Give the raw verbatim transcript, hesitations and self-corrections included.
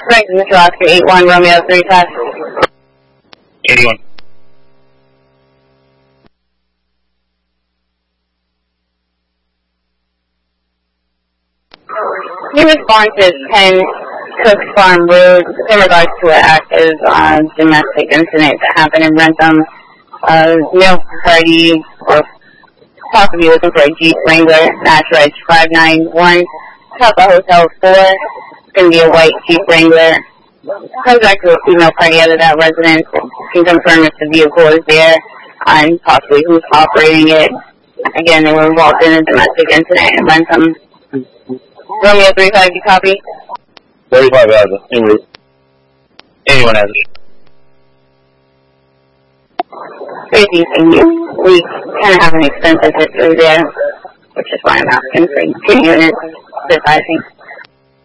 Right, Mister Oscar, eight one, Romeo three five. eighty-one. He responds to ten Cook Farm Road in regards to an active uh, domestic incident that happened in Rentham. Uh, male party, or possibly looking for a Jeep Wrangler, Naturage five nine one, Papa Hotel four. It's going to be a white Jeep Wrangler. Comes back to a female party out of that residence. Can confirm if the vehicle is there and possibly who's operating it. Again, they were involved in a domestic incident in Rentham. Romeo three five, you copy? thirty-five has it, en route. eighty-one has it. Crazy thing, you. We kind of have an extensive history there, which is why I'm asking for two units, this I think.